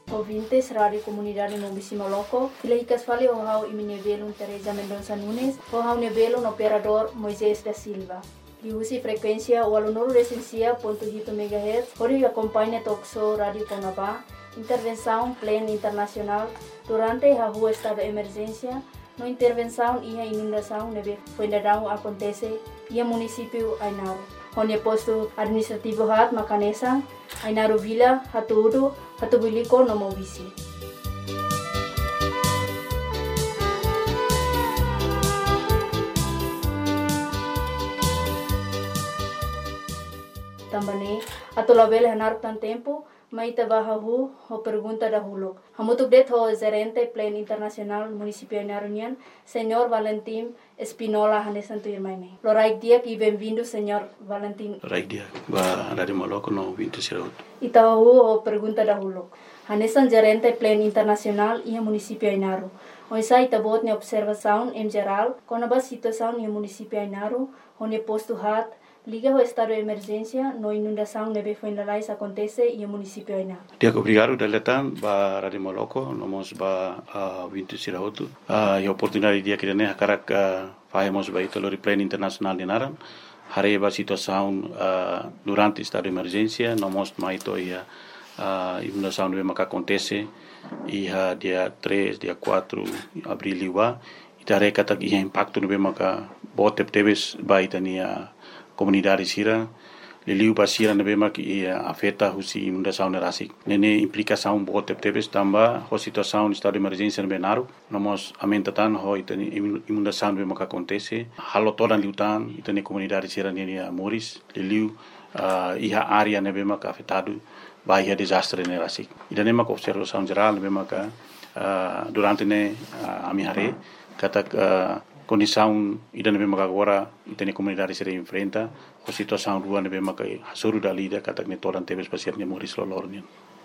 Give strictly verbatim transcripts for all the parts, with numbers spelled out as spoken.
Ouvintes, Rádio Comunidade Mobisima Loco, Filhicas fale o hau iminevelo Teresa Mendonça Nunes, o hau nevelo no operador Moisés da Silva. E usi frequência o aluno recensia ponto oito megahertz, onde acompanha Toxo Rádio Conabá, intervenção plena internacional durante a rua estado de emergência, no intervenção e a inundação neve fuendadão acontece e a município Ainaro. Onde posto administrativo hat Macanesa, Ainaro Vila, Hatudo, Hatubiliko no Mobisi. Também, ato label hanar tan tempo, mai tabahahu ho pergunta dahulu. Hamutuk det ho gerente plan internacional municipio Ainarunian, Senhor Valentim Espinola Hanesantu Irmaine. Loraik dia e bem-vindo, Senhor Valentim. Loraik dia, ba Rádio Maloco no vinte Siraut. Itahu ho pergunta dahulu. Hanesan gerente plan internacional e municipio Ainaru. Oisa itabot ne observação em geral, com a situação no municipio Ainaru, onde posto hat liga o estado de emergência, no inundação neve fuendalais acontece e o município ainda. Dia obrigado deletan ba Rádio Maloco, nomos ba vinte Siraut. A oportunidade dia que ne hakarak fazemos ba italo plan internacional de Naran. Hare ba situação durante estado de emergência, nomos maito ia inundação neve maka acontece e dia três, dia quatro abril liwa. Itare katak ia impacto neve maka botep teves ba itania comunidade sira leliu basira na bema que afeta husi inundação na rasik nene implicação bote tebes tamba ho situação estado de emergência no Benaru nomos amentatan ho itani inundação bema que acontece halo toda liutan itani comunidade sira nene Moris leliu iha área na bema que afetado vai desastre na rasik idane mak observação geral na bema que durante ne amihare katak condição ida nebe maka agora itene comunidade se enfrenta a situação rua nebe maka hasuru da lida katak ne toran tebes pasir ne Moris lolornian.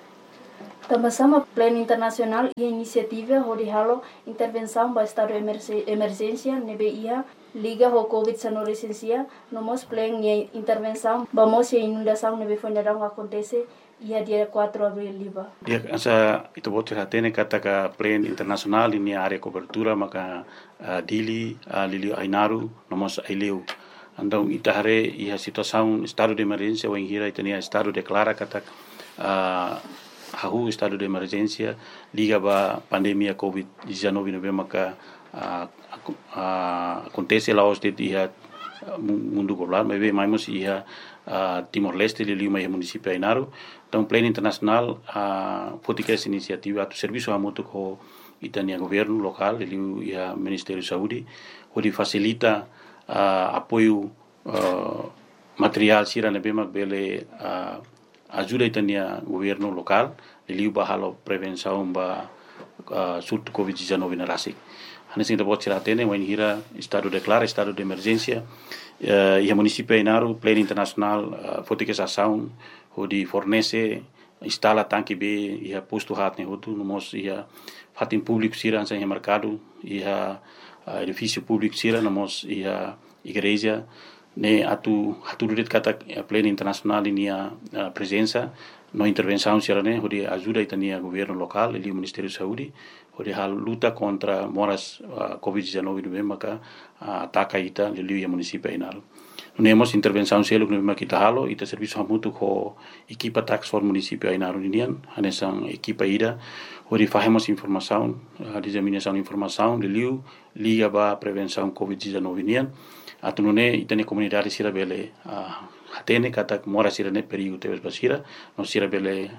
Também plano internacional e iniciativa onde halo intervenção para estado de emergência nebe ia liga ho covid dezenove licencia nomos plan e intervenção vamos e inundação nebe fuendadão acontece ia dia quatro de abril liba. Dia asa itu bote hatene kataka plan internacional ini area cobertura maka uh, dili uh, lili Ainaru nomos aileu andau itahare ia situação estado de emergência o enhira itania estado declara katak uh, hahu estado de emergência liga ba pandemia covid dezenove nove maka uh, uh, acontece lá os de ia mundo global mas bem mais ia uh, Timor-Leste lili mai município Ainaru. Então, plano internacional, a fotica essa iniciativa, o serviço amoto com itania governo local, ele e a Ministério da Saúde, onde facilita uh, apoio uh, material sira na bema bele uh, ajuda itania governo local, ele o bahalo prevenção ba uh, surto covid dezenove na rasik. Hanesin da bot sira tene, when hira estado declara estado de emergência, uh, e a município Ainaru, plano internacional, uh, fotica essa ação onde fornece instala tanque B e a posto hat ne hotu nomos ia fatin público sira ansa mercado e a edifício público sira nomos ia igreja ne atu haturudet kata pleno internacional inia presença no intervenção sira ne onde ajuda itania governo local e o Ministério da Saúde onde a luta contra moras covid dezenove no maka ataca ita lili município Ainaru. Nemos intervenção selo que nós kita halo ita serviço hamutu ko equipa tax for município Ainaru ninian hanesan equipa ida onde fazemos informação a disseminação de informação de liu liga ba prevenção covid dezenove ninian atunune itane comunidade sira bele hatene kata mora sira ne perigo tebes basira no sira bele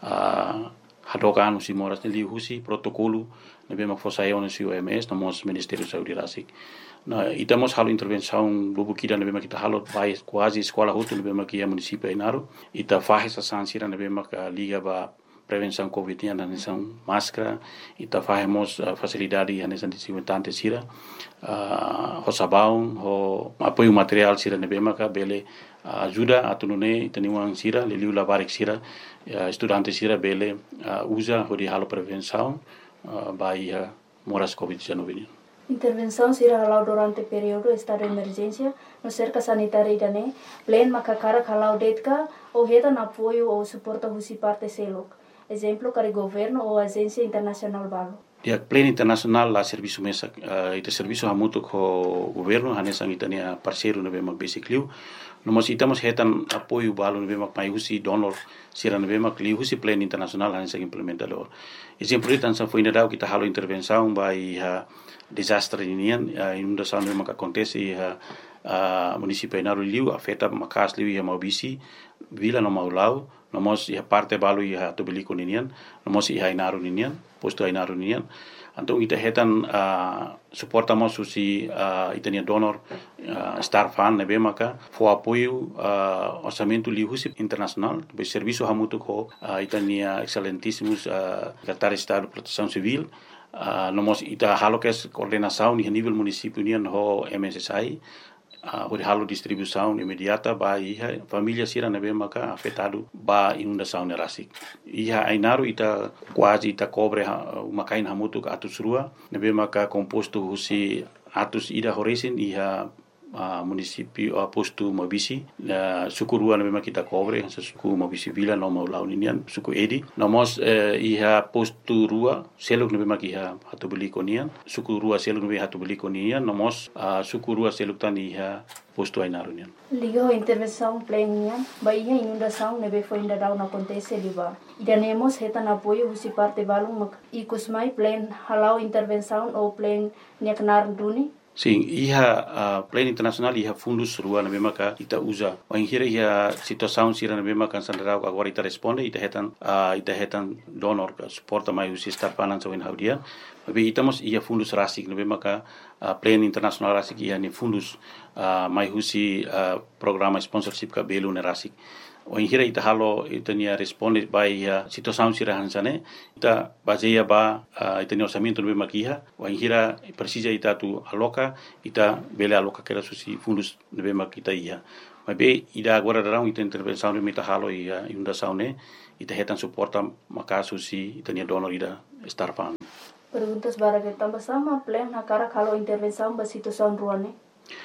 hadokan si moras ne liu husi protocolo ne bema fosayon si O M S nomos Ministério da Saúde rasik. Na itamos halo intervenção lubu kida na bema kita halo vai quase escola hotu na bema kia município Ainaru ita faz essa sansira na bema ka liga ba prevenção covid na nessão máscara ita fazemos uh, facilidade na nessão desinfetante sira uh, ho sabão ho apoio material sira na bema ka bele uh, ajuda atunune itaniwang sira liliu labarik sira uh, estudante sira bele uh, usa ho di halo prevenção uh, vai uh, moras covid dezenove. Intervenção será halau durante o período de estado de emergência no cerca sanitária idane, plen makakara halau detka ou reda na apoio ou suporta husi parte selok. exemplo kari governo ou agência internacional balo. Dia plan internasional la serviço mesa uh, ita serviço hamutu ko governo hanesang ita nia parceiro nebe mak basically no mas ita mas hetan apoio balo nebe mak mai husi donor sira nebe mak li husi plan internasional hanesang implementador exemplo tan sa foi nadau kita halo intervenção by ha desastre inian uh, inundação nebe mak acontece ha uh, município Ainaru liu afeta makas liu ia maubisi vila no maulau no mas ia parte balo ia tobeliko ninian no mas ia Ainaru ninian posto Ainaru ninian então ita hetan uh, suportamos usi uh, itania donor uh, star fan nebe maka fo apoio uh, orçamento lihusi internacional be serviço hamutu ko uh, itania excelentíssimos uh, secretário de estado de proteção civil uh, nomos ita halokes coordenação ni nível município nian ho M S S I Uh, hori halo distribuição imediata ba iha família sira nebe maka afetado ba inundação nerasik iha Ainaru ita quase ita cobre uh, makain hamutu atus rua nebe maka composto husi atus ida horesin iha uh, município uh, posto Mabisi uh, suku rua nebe maka kita cobre suku Mabisi vila no mau ninian suku edi nomos uh, iha posto rua seluk nebe maka iha hatu beli konian suku rua seluk nebe hatu beli konian nomos uh, suku rua seluk tan iha posto Ainaru nian. Liga a intervenção plenian, baía inundação nebe foi ainda dau na acontece liba. Idanemos hetan apoio husi parte balung mak ikusmai plan halau intervenção ou plan niaknar duni. Sim, iha uh, plan internasional iha fundus rua nebe maka ita usa. O inhira iha situação sira nebe maka sandarau agora ita responde ita hetan uh, ita hetan donor suporta mai husi star finance o in haudia. Tapi itamos iha fundus rasik nebe maka uh, plan internasional rasik iha ni fundus uh, mai husi uh, programa sponsorship ka belu ne rasik. O inhira ita halo ita nia responde by uh, situação sira hansane ita baseia ba uh, ita ni orçamento nebe makiha o inhira precisa ita tu aloca ita bele aloca kera susi fundus nebe makita iha. Mas be ida agora darão ita intervenção nebe ita halo ia inundação ne ita hetan suporta maka susi ita nia donor ida star fund. Perguntas baraga tambah sama plan nakara kalau intervenção ba situação ruane.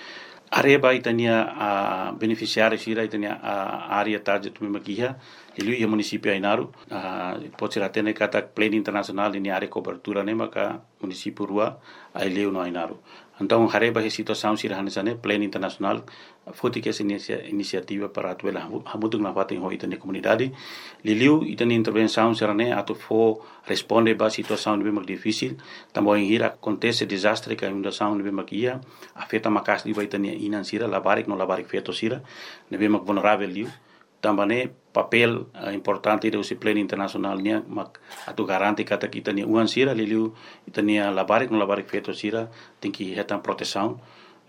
Areba itania a uh, beneficiários ira itania a uh, área target tumimakiha ilu ia município Ainaru uh, pode ser até kata plan internacional ini área cobertura ne maka município rua aileu no Ainaru. Então hareba he situação sira hanesane plan internacional foti que essa iniciativa para atuela hamutung na fatin ho itania comunidade liliu itania intervenção sira ne atu fo responde ba situação bem difícil também hira acontece desastre que inundação bem makia afeta makas di itania inan sira labarik no labarik feto sira nebe mak vulnerável liu também papel uh, importante do plan internacional nia mak atu garanti kata kita ni uan sira liliu itania labarik no labarik feto sira tem que hetan proteção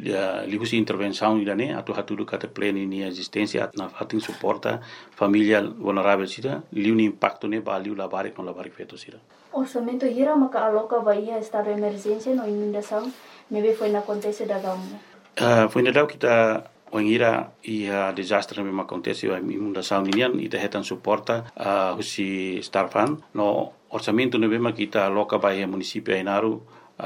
liu si intervenção idane atu hatudu kata plan ini existência na fatin suporta família vulnerável sira liu ni impacto ne baliu labarik no labarik feto sira. Orçamento hira maka aloca baía estado de emergência no inundação nebe foi na acontece da gauna. Uh, foi na dau kita o ingira ia desastre me acontece a inundação ninian ita hetan suporta uh, husi star fund no orçamento nebe kita aloca baía município Ainaru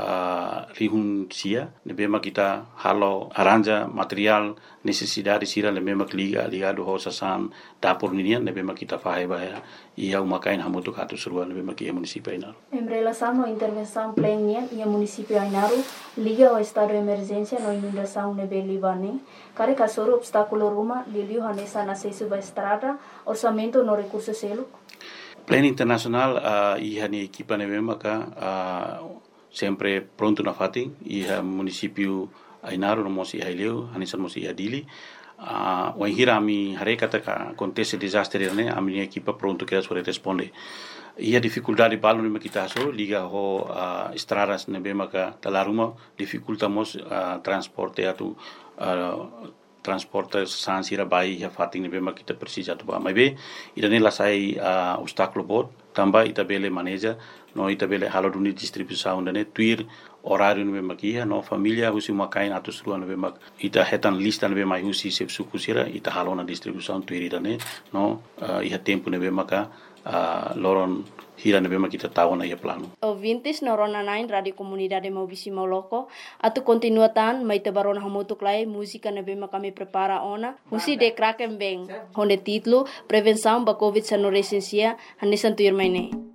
uh, rihun sia nebe kita halo aranja material necessidade sira nebe liga ligado ho sasan dapur ninian nebe kita fahe baia ia umakain hamutu katu surua nebe kia município Ainaru. Em relação à intervenção plena e município Ainaru liga ao estado de emergência no inundação nebe Libane kare kasoro obstáculo ruma liliu hanesa na sesu ba estrada orçamento no recurso selo. Plan internacional uh, iha ni equipa nebe maka uh, sempre pronto na fatin iha município Ainaru no mosi haileu hanesa mosi adili uh, o hira mi hare kata ka acontece desastre ne ami equipa pronto que sobre responde ia dificuldade balo nebe kita so liga ho uh, estradas nebe maka talaruma dificultamos uh, transporte atu uh, transporte sansira bai ya fatin nebe maka kita precisa tu ba mai be ida ne la sai uh, obstáculo bot tamba ita bele maneja no ita bele halo duni distribuição ne tuir horário nebe makia no família husi makain atus rua nebe mak ita hetan lista nebe mai husi sep suku sira ita halo na distribuição tuir ida ne no uh, iha tempo nebe maka uh, loron hira na bema kita tahu na ia plano. Ouvintes na Rona nine Radio Comunidade Maubisi Mauloko, atu continuatan mai te barona hamutuk lai música na bema kami prepara ona, musi de kraken beng, honde titlo Prevenção ba Covid sa no resensia, hanisan tuyur mai ne.